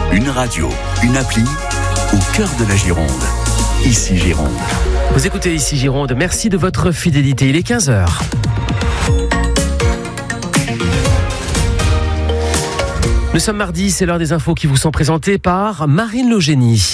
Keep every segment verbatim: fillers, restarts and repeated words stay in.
Une radio, une appli, au cœur de la Gironde. Ici Gironde. Vous écoutez Ici Gironde, merci de votre fidélité. Il est quinze heures. Nous sommes mardi, c'est l'heure des infos qui vous sont présentées par Marine Logénie.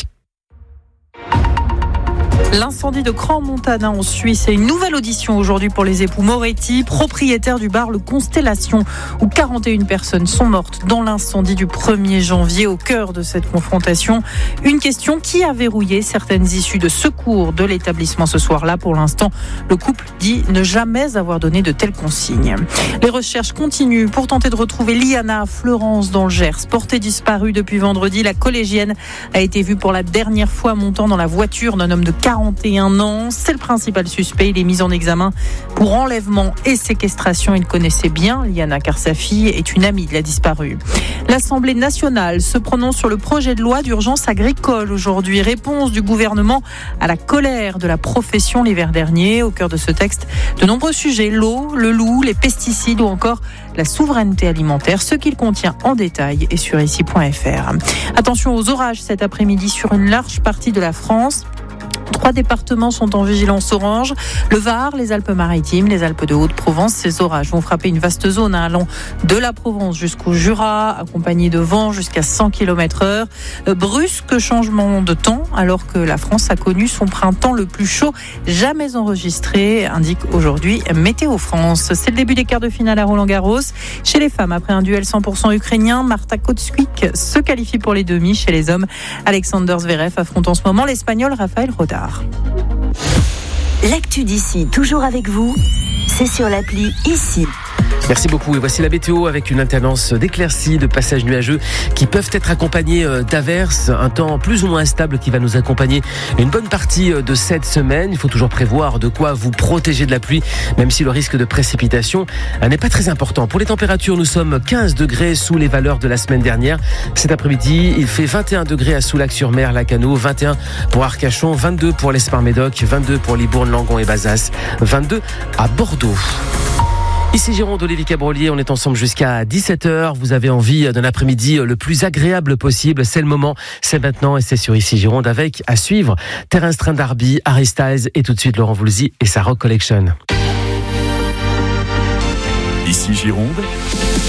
L'incendie de Crans-Montana en Suisse et une nouvelle audition aujourd'hui pour les époux Moretti, propriétaires du bar Le Constellation, où quarante et une personnes sont mortes dans l'incendie du premier janvier. Au cœur de cette confrontation, une question qui a verrouillé certaines issues de secours de l'établissement ce soir-là. Pour l'instant, le couple dit ne jamais avoir donné de telles consignes. Les recherches continuent pour tenter de retrouver Liana à Fleurance dans le Gers. Portée disparue depuis vendredi, la collégienne a été vue pour la dernière fois montant dans la voiture d'un homme de quarante et un ans. C'est le principal suspect. Il est mis en examen pour enlèvement et séquestration. Il connaissait bien Liana car sa fille est une amie de la disparue. L'Assemblée nationale se prononce sur le projet de loi d'urgence agricole aujourd'hui. Réponse du gouvernement à la colère de la profession l'hiver dernier. Au cœur de ce texte, de nombreux sujets, l'eau, le loup, les pesticides ou encore la souveraineté alimentaire. Ce qu'il contient en détail est sur ici point f r. Attention aux orages cet après-midi sur une large partie de la France. Trois départements sont en vigilance orange. Le Var, les Alpes-Maritimes, les Alpes de Haute-Provence. Ces orages vont frapper une vaste zone hein, allant de la Provence jusqu'au Jura, accompagnés de vents jusqu'à cent kilomètres heure. Brusque changement de temps alors que la France a connu son printemps le plus chaud jamais enregistré, indique aujourd'hui Météo France. C'est le début des quarts de finale à Roland-Garros. Chez les femmes, après un duel cent pour cent ukrainien, Marta Kotsuk se qualifie pour les demi. Chez les hommes, Alexander Zverev affronte en ce moment l'Espagnol Rafael Rodar. L'actu d'ici, toujours avec vous, c'est sur l'appli Ici. Merci beaucoup et voici la météo avec une alternance d'éclaircies, de passages nuageux qui peuvent être accompagnés d'averses, un temps plus ou moins instable qui va nous accompagner une bonne partie de cette semaine. Il faut toujours prévoir de quoi vous protéger de la pluie, même si le risque de précipitation n'est pas très important. Pour les températures, nous sommes quinze degrés sous les valeurs de la semaine dernière. Cet après-midi, il fait vingt et un degrés à Soulac-sur-Mer, Lacanau, vingt et un pour Arcachon, vingt-deux pour l'Esparmédoc, vingt-deux pour Libourne, Langon et Bazas, vingt-deux à Bordeaux. Ici Gironde, Olivier Cabrolier, on est ensemble jusqu'à dix-sept heures. Vous avez envie d'un après-midi le plus agréable possible. C'est le moment, c'est maintenant et c'est sur Ici Gironde avec, à suivre, Terence Trent D'Arby, Harry Styles et tout de suite Laurent Voulzy et sa Rock Collection. Ici Gironde.